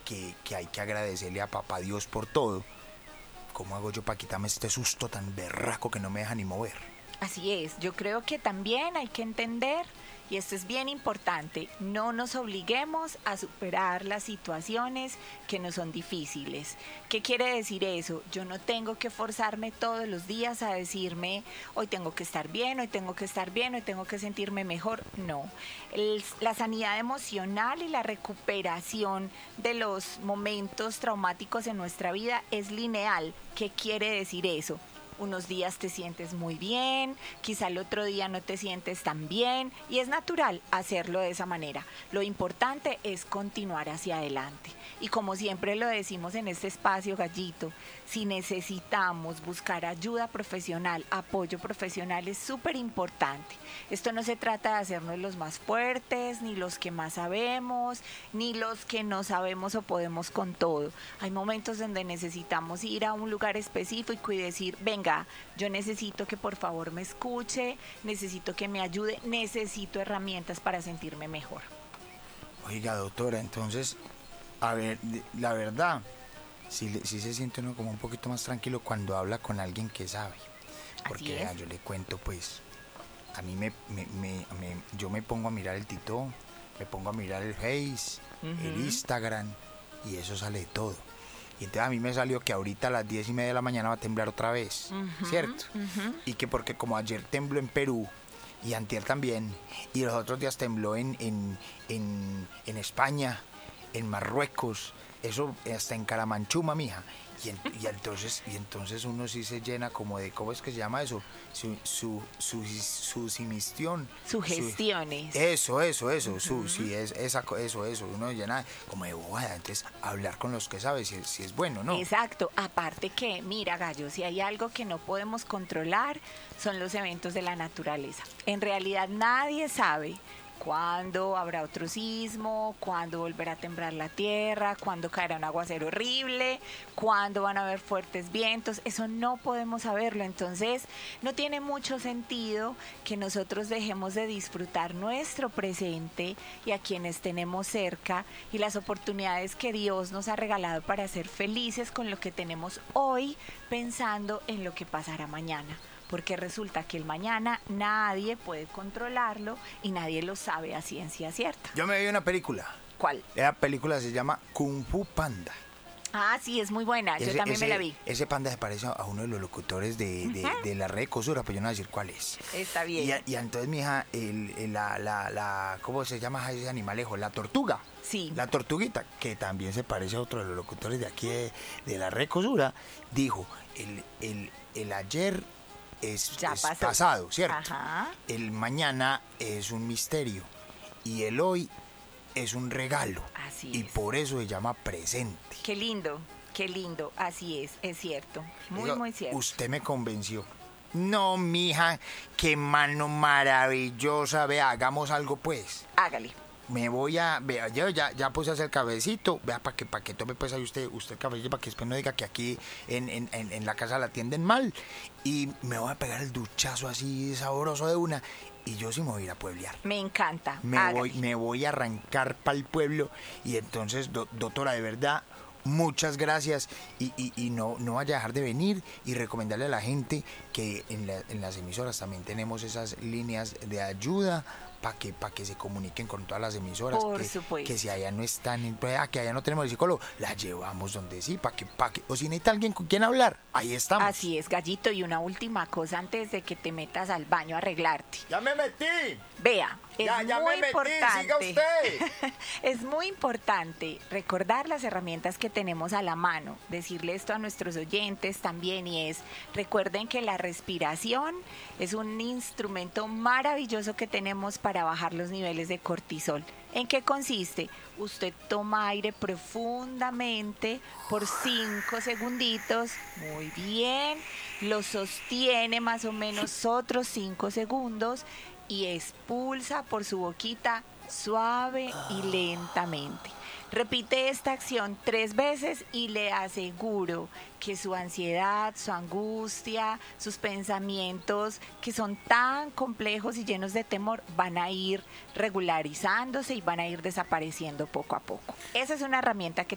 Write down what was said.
que hay que agradecerle a papá Dios por todo. ¿Cómo hago yo para quitarme este susto tan berraco que no me deja ni mover? Así es, yo creo que también hay que entender, y esto es bien importante, no nos obliguemos a superar las situaciones que nos son difíciles. ¿Qué quiere decir eso? Yo no tengo que forzarme todos los días a decirme, hoy tengo que estar bien, hoy tengo que estar bien, hoy tengo que sentirme mejor. No, la sanidad emocional y la recuperación de los momentos traumáticos en nuestra vida es lineal. ¿Qué quiere decir eso? Unos días te sientes muy bien, quizá el otro día no te sientes tan bien y es natural hacerlo de esa manera. Lo importante es continuar hacia adelante. Y como siempre lo decimos en este espacio, Gallito, si necesitamos buscar ayuda profesional, apoyo profesional es súper importante. Esto no se trata de hacernos los más fuertes, ni los que más sabemos, ni los que no sabemos o podemos con todo. Hay momentos donde necesitamos ir a un lugar específico y decir, venga, yo necesito que por favor me escuche, necesito que me ayude, necesito herramientas para sentirme mejor. Oiga, doctora, entonces, a ver, la verdad, sí se siente uno como un poquito más tranquilo cuando habla con alguien que sabe. Porque vea, yo le cuento, pues, a mí yo me pongo a mirar el TikTok, me pongo a mirar el Face, el Instagram, y eso sale de todo. Y entonces a mí me salió que ahorita a las 10:30 de la mañana va a temblar otra vez, ¿cierto? Y que porque como ayer tembló en Perú, y antier también, y los otros días tembló en España, en Marruecos, eso hasta en Caramanchuma, mija. Y entonces uno sí se llena como de, ¿cómo es que se llama eso? Sugestión. Sugestiones. Eso, sí, eso, uno llena como de bobada, entonces hablar con los que saben si es bueno, ¿no? Exacto, aparte que, mira Gallo, si hay algo que no podemos controlar, son los eventos de la naturaleza. En realidad nadie sabe cuándo habrá otro sismo, cuándo volverá a temblar la tierra, cuándo caerá un aguacero horrible, cuándo van a haber fuertes vientos, eso no podemos saberlo. Entonces no tiene mucho sentido que nosotros dejemos de disfrutar nuestro presente y a quienes tenemos cerca y las oportunidades que Dios nos ha regalado para ser felices con lo que tenemos hoy, pensando en lo que pasará mañana. Porque resulta que el mañana nadie puede controlarlo y nadie lo sabe a ciencia cierta. Yo me vi una película. ¿Cuál? La película se llama Kung Fu Panda. Ah, sí, es muy buena. Yo también me la vi. Ese panda se parece a uno de los locutores de la red Cosura, pero yo no voy a decir cuál es. Está bien. Y entonces, mija, ¿cómo se llama ese animalejo? La tortuga. Sí. La tortuguita, que también se parece a otro de los locutores de aquí de la red Cosura, dijo, el ayer es pasado, ¿cierto? Ajá. El mañana es un misterio y el hoy es un regalo. Así y es. Por eso se llama presente. Qué lindo, así es cierto. Muy cierto. Usted me convenció. No, mija, qué mano maravillosa. Vea, hagamos algo pues. Hágale. Me voy a, vea, yo ya puse a hacer cafecito, vea, para que tome pues ahí usted el cafecito, para que después no diga que aquí en la casa la atienden mal, y me voy a pegar el duchazo así sabroso de una, y yo sí me voy a ir a pueblear. Me encanta. Me voy a arrancar para el pueblo, y entonces, doctora, de verdad, muchas gracias, y no vaya a dejar de venir, y recomendarle a la gente que en las emisoras también tenemos esas líneas de ayuda, para que se comuniquen con todas las emisoras. Por supuesto. Que si allá no están, que allá no tenemos el psicólogo, la llevamos donde sí, para que, o si necesita alguien con quien hablar, ahí estamos. Así es, Gallito, y una última cosa antes de que te metas al baño a arreglarte. ¡Ya me metí! Vea, es muy importante. Siga usted. Es muy importante recordar las herramientas que tenemos a la mano, decirle esto a nuestros oyentes también, y recuerden que la respiración es un instrumento maravilloso que tenemos para bajar los niveles de cortisol. ¿En qué consiste? Usted toma aire profundamente por 5 segunditos, muy bien, lo sostiene más o menos otros 5 segundos y expulsa por su boquita suave y lentamente. Repite esta acción 3 veces y le aseguro que su ansiedad, su angustia, sus pensamientos que son tan complejos y llenos de temor van a ir regularizándose y van a ir desapareciendo poco a poco. Esa es una herramienta que